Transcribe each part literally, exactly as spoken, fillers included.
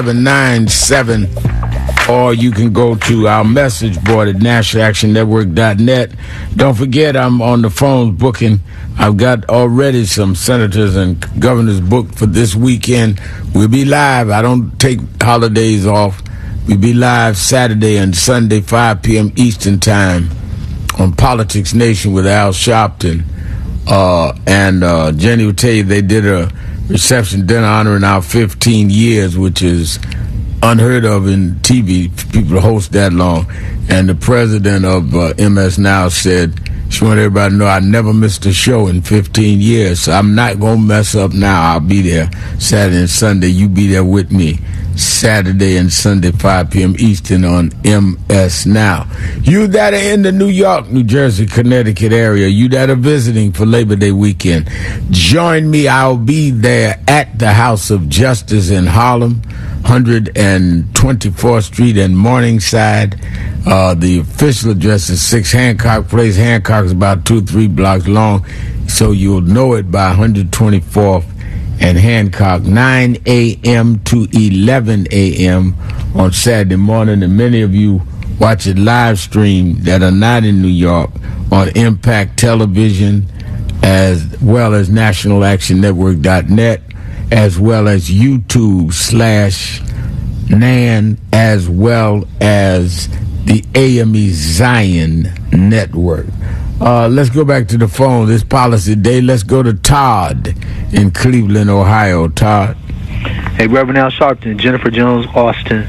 seven nine seven, or you can go to our message board at national action network dot net. Don't forget, I'm on the phone booking. I've got already some senators and governors booked for this weekend. We'll be live. I don't take holidays off. We'll be live Saturday and Sunday, five p.m. Eastern Time on Politics Nation with Al Sharpton. Uh, and uh, Jenny will tell you they did a reception dinner honoring our fifteen years, which is unheard of in T V, people to host that long. And the president of uh, M S Now said she wanted everybody to know I never missed a show in fifteen years, so I'm not going to mess up now. I'll be there Saturday and Sunday. You be there with me Saturday and Sunday, five p.m. Eastern on M S Now. You that are in the New York, New Jersey, Connecticut area, you that are visiting for Labor Day weekend, join me. I'll be there at the House of Justice in Harlem, one hundred twenty-fourth Street and Morningside. Uh, the official address is six Hancock Place. Hancock is about two, three blocks long, so you'll know it by one hundred twenty-fourth and Hancock, nine a.m. to eleven a.m. on Saturday morning. And many of you watch it live stream that are not in New York on Impact Television, as well as national action network dot net, as well as YouTube slash Nan, as well as the A M E Zion Network. Uh, let's go back to the phone. This policy day. Let's go to Todd in Cleveland, Ohio. Todd. Hey, Reverend Al Sharpton, Jennifer Jones, Austin.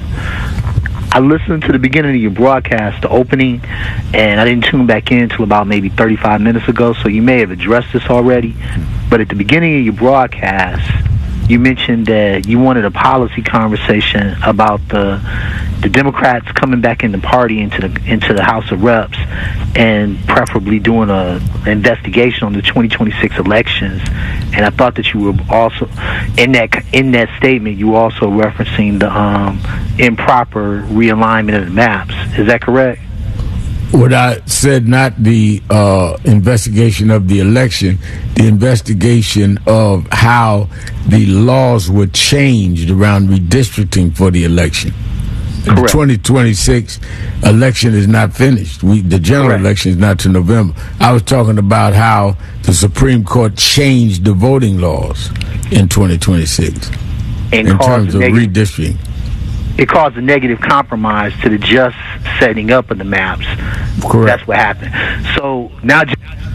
I listened to the beginning of your broadcast, the opening, and I didn't tune back in until about maybe thirty-five minutes ago, so you may have addressed this already. But at the beginning of your broadcast, you mentioned that you wanted a policy conversation about the the Democrats coming back in the party into the into the House of Reps, and preferably doing a an investigation on the twenty twenty-six elections. And I thought that you were also in that in that statement you were also referencing the um, improper realignment of the maps. Is that correct? What I said, not the uh, investigation of the election, the investigation of how the laws were changed around redistricting for the election. Correct. The twenty twenty-six election is not finished. We, the general Correct. election is not to November. I was talking about how the Supreme Court changed the voting laws in twenty twenty-six and in terms of negative, redistricting. It caused a negative compromise to the just setting up of the maps. Correct. That's what happened. So now,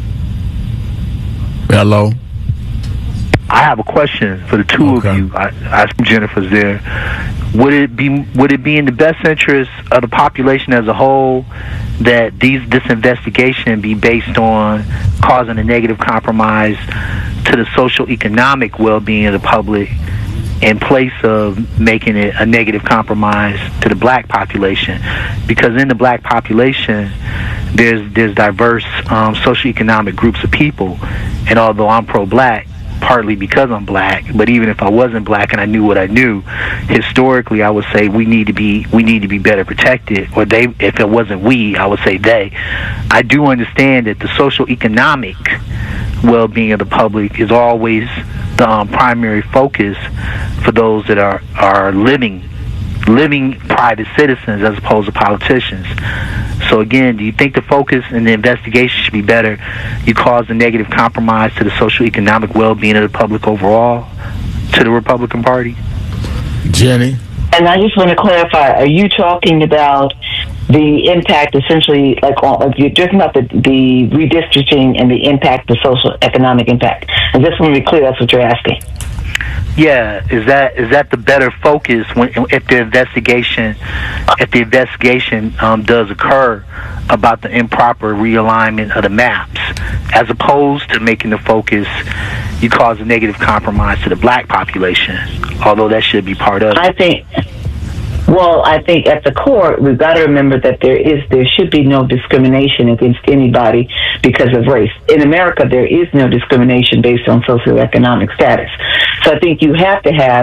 hello. I have a question for the two okay. of you. I, I assume Jennifer's there. Would it be would it be in the best interest of the population as a whole that these this investigation be based on causing a negative compromise to the social economic well-being of the public, in place of making it a negative compromise to the black population? Because in the black population, there's there's diverse um, socioeconomic groups of people, and although I'm pro-black, partly because I'm black, but even if I wasn't black and I knew what I knew, historically I would say we need to be we need to be better protected, or they, if it wasn't we, I would say they. I do understand that the social economic well-being of the public is always the um, primary focus for those that are are living living private citizens as opposed to politicians. So again, do you think the focus and the investigation should be better? You cause a negative compromise to the social economic well-being of the public overall, to the Republican Party? Jenny? And I just want to clarify, are you talking about the impact essentially, like, on, like you're talking about the, the redistricting and the impact, the social economic impact? I just want to be clear, that's what you're asking. Yeah, is that is that the better focus when if the investigation if the investigation um, does occur about the improper realignment of the maps, as opposed to making the focus you cause a negative compromise to the black population, although that should be part of it? I think. Well, I think at the core, we've got to remember that there is, there should be no discrimination against anybody because of race. In America, there is no discrimination based on socioeconomic status. So I think you have to have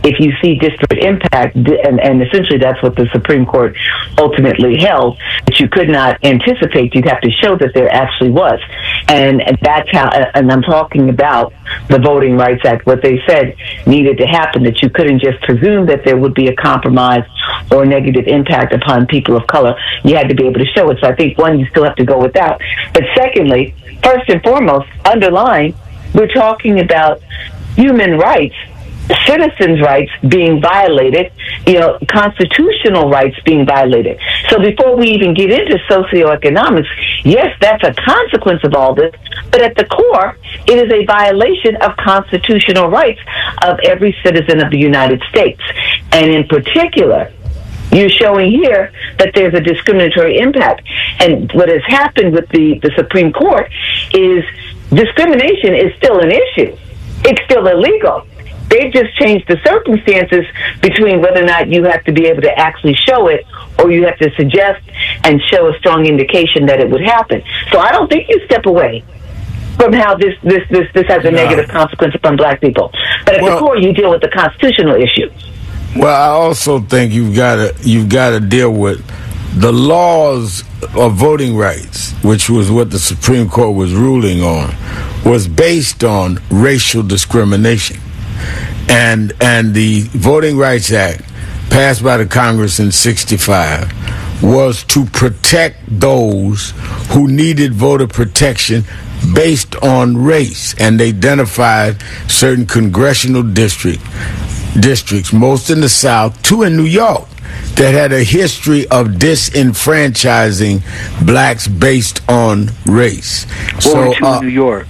if you see disparate impact, and, and essentially that's what the Supreme Court ultimately held, that you could not anticipate, you'd have to show that there actually was. And, and that's how, and I'm talking about the Voting Rights Act, what they said needed to happen, that you couldn't just presume that there would be a compromise or negative impact upon people of color. You had to be able to show it. So I think, one, you still have to go with that. But secondly, first and foremost, underlying, we're talking about human rights, citizens' rights being violated, you know, constitutional rights being violated. So before we even get into socioeconomics, yes, that's a consequence of all this, but at the core, it is a violation of constitutional rights of every citizen of the United States. And in particular, you're showing here that there's a discriminatory impact. And what has happened with the, the Supreme Court is discrimination is still an issue. It's still illegal. They've just changed the circumstances between whether or not you have to be able to actually show it or you have to suggest and show a strong indication that it would happen. So I don't think you step away from how this this this, this has a no. negative consequence upon black people. But at well, the core, you deal with the constitutional issue. Well, I also think you've got to you've got to deal with the laws of voting rights, which was what the Supreme Court was ruling on, was based on racial discrimination. And and the Voting Rights Act, passed by the Congress in sixty-five, was to protect those who needed voter protection based on race. And they identified certain congressional district, districts, most in the South, two in New York, that had a history of disenfranchising blacks based on race. What so, were two uh, in New York?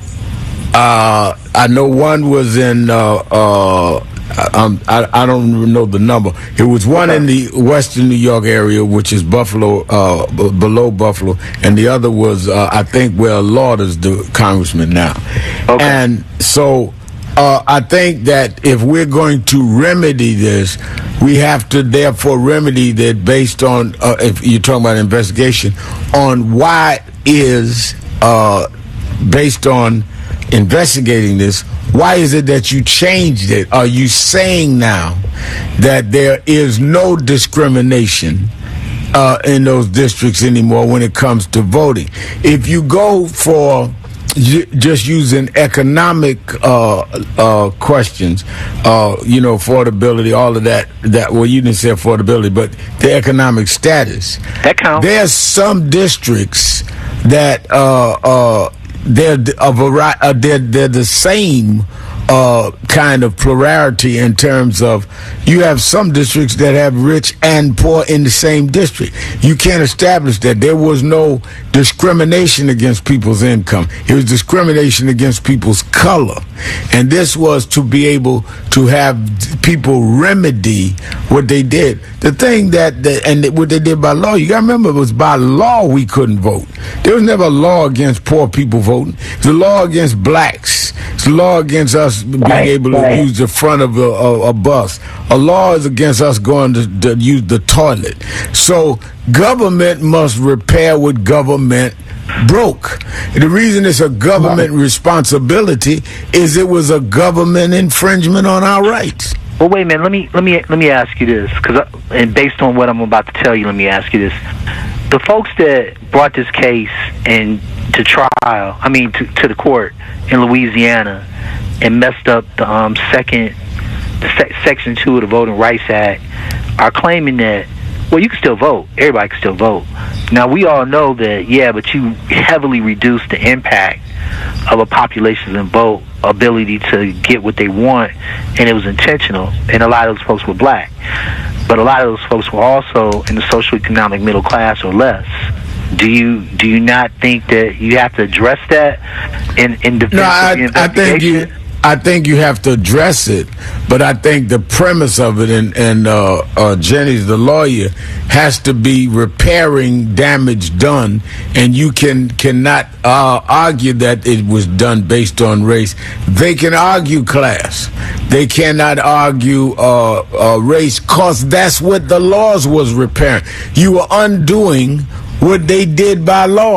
Uh, I know one was in, uh, uh, I, I, I don't even know the number. It was one okay. in the western New York area, which is Buffalo, uh, b- below Buffalo, and the other was, uh, I think, where Lauder's the congressman now. Okay. And so uh, I think that if we're going to remedy this, we have to therefore remedy that based on, uh, if you're talking about investigation, on why is, uh, based on investigating this, why is it that you changed it? Are you saying now that there is no discrimination uh, in those districts anymore when it comes to voting? If you go for j- just using economic uh, uh, questions, uh, you know, affordability, all of that, that, well, you didn't say affordability, but the economic status. That counts. There's some districts that uh, uh, They're a variety. Uh, they're they're the same uh, kind of plurality in terms of you have some districts that have rich and poor in the same district. You can't establish that. There was no discrimination against people's income. It was discrimination against people's color, and this was to be able to have people remedy what they did. The thing that, that and what they did by law, you got to remember, it was by law we couldn't vote. There was never a law against poor people voting. It's a law against blacks. It's a law against us being right, able to right. use the front of a, a, a bus. A law is against us going to, to use the toilet. So government must repair what government broke. The reason it's a government responsibility is it was a government infringement on our rights. Well, wait a minute. Let me let me let me ask you this, because and based on what I'm about to tell you, let me ask you this: the folks that brought this case and to trial, I mean to, to the court in Louisiana, and messed up the um, second, the se- section two of the Voting Rights Act, are claiming that, well, you can still vote. Everybody can still vote. Now, we all know that, yeah, but you heavily reduce the impact of a population's vote ability to get what they want, and it was intentional, and a lot of those folks were black. But a lot of those folks were also in the socioeconomic middle class or less. Do you do you not think that you have to address that in, in defense no, I, of the investigation? I think you, I think you have to address it, but I think the premise of it, and, and uh, uh, Jenny's the lawyer, has to be repairing damage done, and you can cannot uh, argue that it was done based on race. They can argue class. They cannot argue uh, uh, race, because that's what the laws was repairing. You were undoing what they did by law.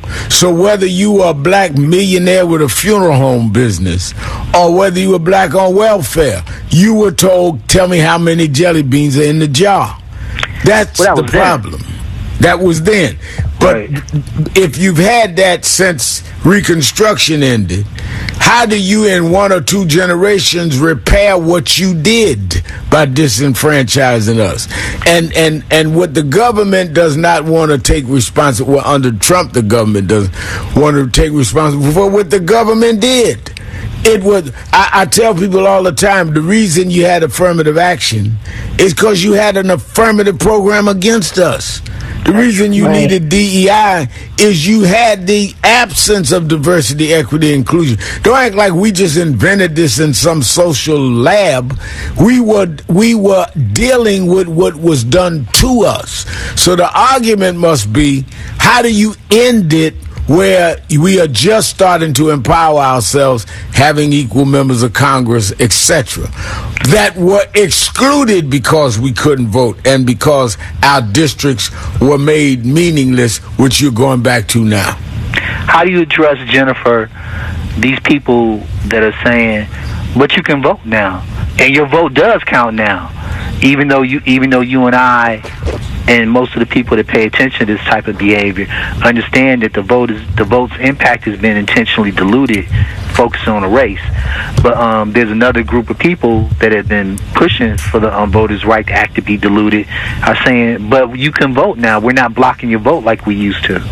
So whether you were a black millionaire with a funeral home business or whether you were black on welfare, you were told, tell me how many jelly beans are in the jar. That's well, that the problem. Then. That was then. But right. if you've had that since Reconstruction ended, how do you in one or two generations repair what you did by disenfranchising us? And and and what the government does not want to take responsibility, well, under Trump the government doesn't want to take responsibility for what the government did. It was, I, I tell people all the time, the reason you had affirmative action is because you had an affirmative program against us. The reason you right. needed D E I is you had the absence of diversity, equity, inclusion. Don't act like we just invented this in some social lab. We were we were dealing with what was done to us. So the argument must be, how do you end it where we are just starting to empower ourselves, having equal members of Congress, et cetera, that were excluded because we couldn't vote and because our districts were made meaningless, which you're going back to now? How do you address, Jennifer, these people that are saying, but you can vote now, and your vote does count now, even though you, even though you and I and most of the people that pay attention to this type of behavior understand that the vote is, the vote's impact has been intentionally diluted, focusing on a race. But um, there's another group of people that have been pushing for the um, voters' right to act to be diluted, are saying, but you can vote now. We're not blocking your vote like we used to.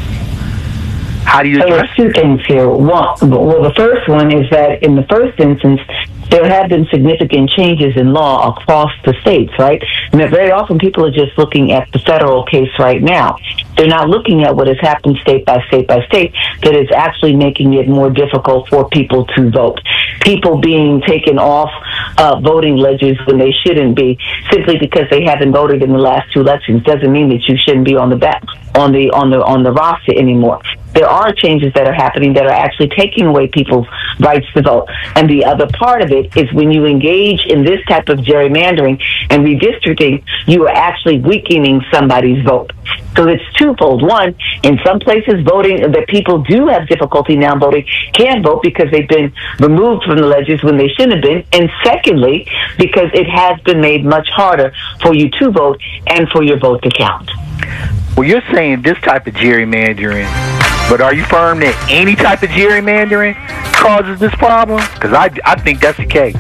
How do you address so there's two things here. One, well, the first one is that in the first instance, there have been significant changes in law across the states, right? And very often people are just looking at the federal case right now. They're not looking at what has happened state by state by state that is actually making it more difficult for people to vote. People being taken off uh, voting ledgers when they shouldn't be, simply because they haven't voted in the last two elections, doesn't mean that you shouldn't be on the back, on the on the on the roster anymore. There are changes that are happening that are actually taking away people's rights to vote. And the other part of it is when you engage in this type of gerrymandering and redistricting, you are actually weakening somebody's vote. So it's twofold. One, in some places voting, that people do have difficulty now voting, can't vote because they've been removed from the ledgers when they shouldn't have been. And secondly, because it has been made much harder for you to vote and for your vote to count. Well, you're saying this type of gerrymandering, but are you firm that any type of gerrymandering causes this problem? Because I, I think that's the case.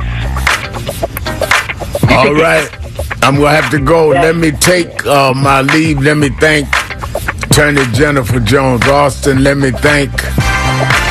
All right. I'm going to have to go. Let me take uh, my leave. Let me thank Attorney Jennifer Jones Austin. Let me thank